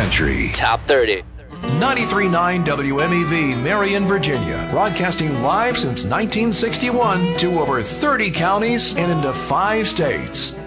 country. Top 30. 93.9 WMEV, Marion, Virginia. Broadcasting live since 1961 to over 30 counties and into 5 states.